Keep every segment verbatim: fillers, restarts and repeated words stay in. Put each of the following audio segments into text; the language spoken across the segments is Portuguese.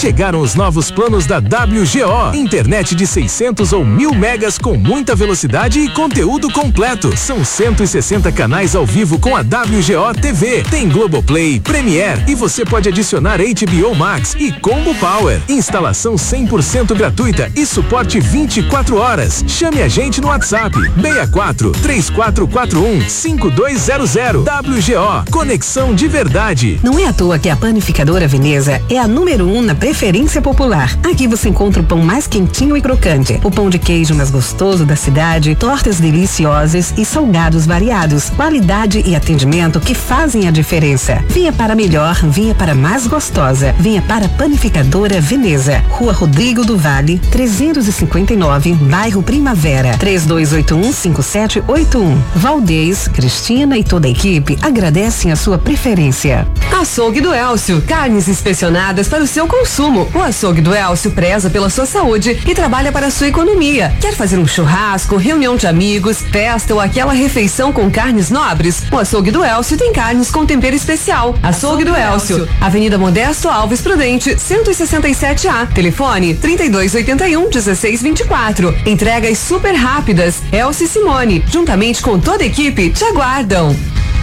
Chegaram os novos planos da W G O. Internet de seiscentos ou mil megas com muita velocidade e conteúdo completo. São cento e sessenta canais ao vivo com a W G O T V. Tem Globoplay, Premiere e você pode adicionar H B O Max e Combo Power. Instalação cem por cento gratuita e suporte vinte e quatro horas. Chame a gente no WhatsApp seis quatro, três quatro quatro um, cinco dois zero zero. W G O, conexão de verdade. Não é à toa que a Panificadora Veneza é a número um na preferência popular. Aqui você encontra o pão mais quentinho e crocante, o pão de queijo mais gostoso da cidade, tortas deliciosas e salgados variados. Qualidade e atendimento que fazem a diferença. Venha para melhor, venha para mais gostosa. Venha para a Panificadora Veneza. Rua Rodrigo do Vale, trezentos e cinquenta e nove, bairro Primavera. três dois oito um, cinco sete oito um. Valdez, Cristina e toda a equipe agradecem a sua preferência. Açougue do Elcio, carnes inspecionadas para o seu consumo. O Açougue do Elcio preza pela sua saúde e trabalha para a sua economia. Quer fazer um churrasco, reunião de amigos, festa ou aquela refeição com carnes nobres? O Açougue do Elcio tem carnes com tempero especial. Açougue do Elcio, Avenida Modesto Alves Prudente, cento e sessenta e sete A. Telefone trinta e dois oitenta e um, dezesseis vinte e quatro. Entregas super rápidas. Elcio e Simone, juntamente com toda a equipe, te aguardam.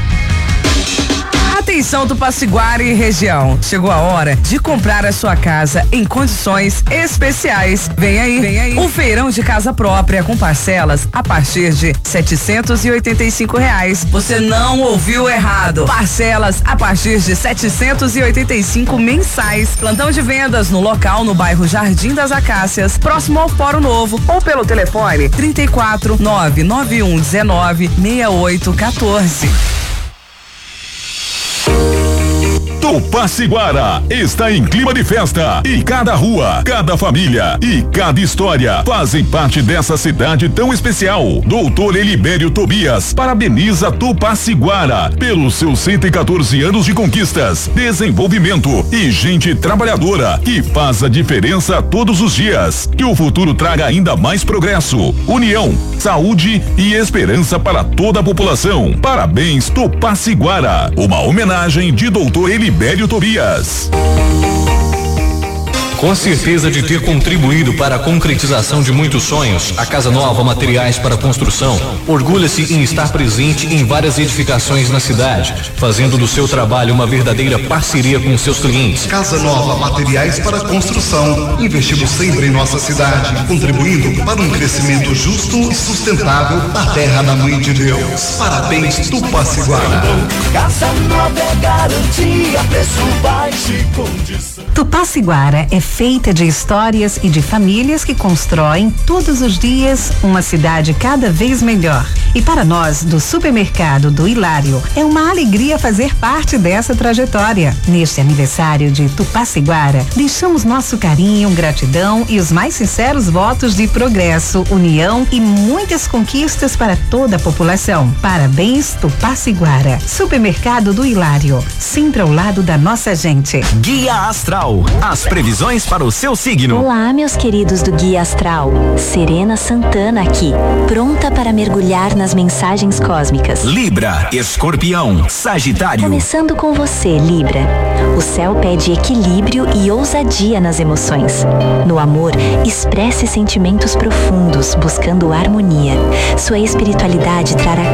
Atenção Tupaciguara e região, chegou a hora de comprar a sua casa em condições especiais. Vem aí, vem aí. O feirão de casa própria com parcelas a partir de setecentos e oitenta e cinco reais. Você não ouviu errado. Parcelas a partir de setecentos e oitenta e cinco mensais. Plantão de vendas no local no bairro Jardim das Acácias, próximo ao Fórum Novo, ou pelo telefone trinta e quatro, nove nove um dezenove, sessenta e oito quatorze. Tupaciguara está em clima de festa e cada rua, cada família e cada história fazem parte dessa cidade tão especial. Doutor Elibério Tobias parabeniza Tupaciguara pelos seus cento e quatorze anos de conquistas, desenvolvimento e gente trabalhadora que faz a diferença todos os dias. Que o futuro traga ainda mais progresso, união, saúde e esperança para toda a população. Parabéns, Tupaciguara. Uma homenagem de Doutor Elibério Libério Tobias. Com a certeza de ter contribuído para a concretização de muitos sonhos, a Casa Nova Materiais para Construção orgulha-se em estar presente em várias edificações na cidade, fazendo do seu trabalho uma verdadeira parceria com seus clientes. Casa Nova Materiais para Construção, investindo sempre em nossa cidade, contribuindo para um crescimento justo e sustentável da terra da Mãe de Deus. Parabéns, Tupaciguara. Casa Nova é garantia, preço baixo e condição. Tupaciguara é feita de histórias e de famílias que constroem todos os dias uma cidade cada vez melhor. E para nós, do Supermercado do Hilário, é uma alegria fazer parte dessa trajetória. Neste aniversário de Tupaciguara, deixamos nosso carinho, gratidão e os mais sinceros votos de progresso, união e muitas conquistas para toda a população. Parabéns, Tupaciguara. Supermercado do Hilário, sempre ao lado da nossa gente. Guia Astral, as previsões para o seu signo. Olá, meus queridos do Guia Astral. Serena Santana aqui, pronta para mergulhar nas mensagens cósmicas. Libra, Escorpião, Sagitário. Começando com você, Libra. O céu pede equilíbrio e ousadia nas emoções. No amor, expresse sentimentos profundos, buscando harmonia. Sua espiritualidade trará